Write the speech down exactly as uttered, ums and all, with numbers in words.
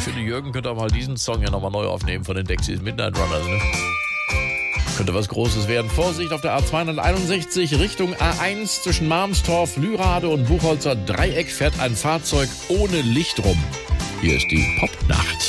finde, Jürgen könnte auch mal diesen Song ja nochmal neu aufnehmen von den Dexys Midnight Runners. Ne? Könnte was Großes werden. Vorsicht auf der A zweihunderteinundsechzig Richtung A eins zwischen Malmstorf, Lührade und Buchholzer Dreieck fährt ein Fahrzeug ohne Licht rum. Hier ist die Popnacht.